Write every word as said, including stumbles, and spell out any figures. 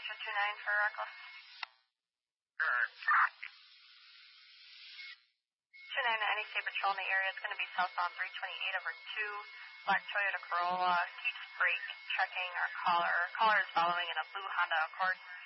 Extra two nine for reckless. Sure. two nine to any state patrol in the area. It's going to be southbound three twenty-eight over two. Black Toyota Corolla. Keeps brake checking our caller. Caller is following in a blue Honda Accord.